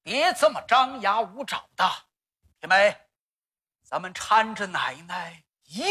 别这么张牙舞爪的，铁梅，咱们搀着奶奶